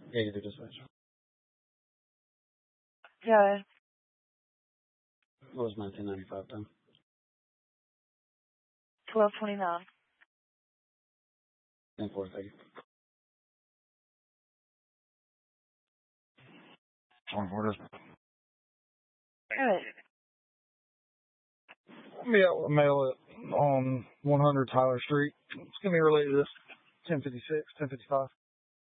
Yeah, you do dispatch. Yeah. What was 1995 then? 12:29. 10-4, thank you. 24 dispatch. Alright. Yeah, we'll mail it on 100 Tyler Street. It's going to be related to this. 1056, 1055.